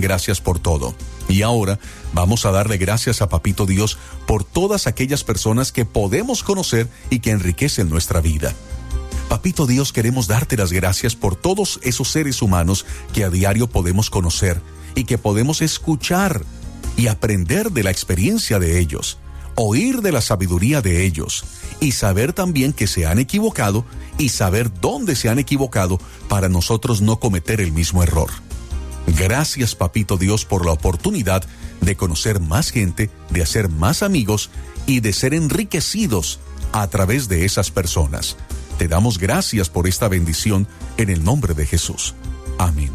gracias por todo. Y ahora vamos a darle gracias a Papito Dios por todas aquellas personas que podemos conocer y que enriquecen nuestra vida. Papito Dios, queremos darte las gracias por todos esos seres humanos que a diario podemos conocer y que podemos escuchar y aprender de la experiencia de ellos, oír de la sabiduría de ellos y saber también que se han equivocado y saber dónde se han equivocado para nosotros no cometer el mismo error. Gracias, Papito Dios, por la oportunidad de conocer más gente, de hacer más amigos y de ser enriquecidos a través de esas personas. Te damos gracias por esta bendición en el nombre de Jesús. Amén.